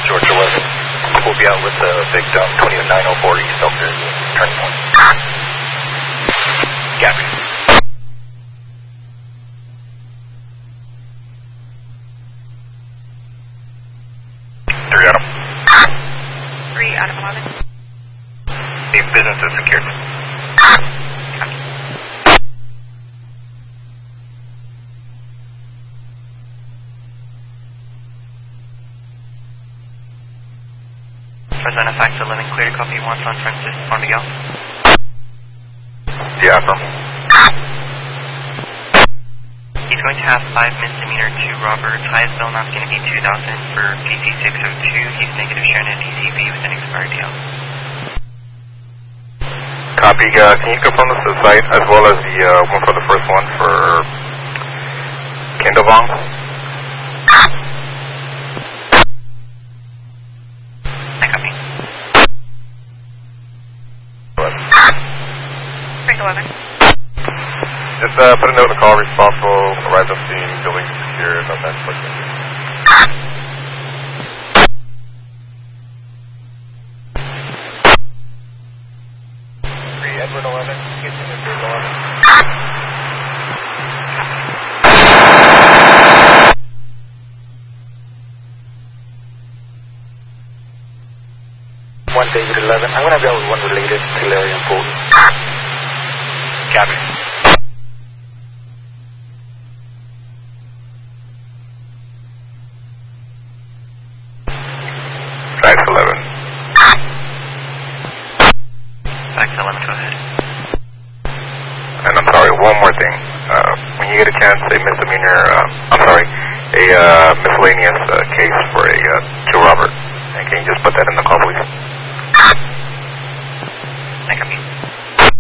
George 11. We'll be out with the victim, 20904 East Elm Jersey, turning point. Gabby. 3 Adam. 3 Adam 11. The business is secured. Present fax 11, clear to copy 1 San Francisco, San Miguel. Yeah, affirm. He's going to have 5 misdemeanor, 2 robbers. Highest bill amount is going to be $2,000 for PC 602. He's negative sharing a DCV with an expired deal. Copy. Can you confirm this to the site as well as the one for the first one for Kindlevong? I copy. 11. Just put a note in the call responsible, arrived on scene, building secured, no that's what Edward 11, get to Mr. 11. One David 11. I'm going to go with one related to Larry and Fulton. Copy. Fax 11. Fax 11, go ahead. And I'm sorry, one more thing. When you get a chance, a misdemeanor, a miscellaneous case for a Joe Robert. And can you just put that in the call, please? I copy.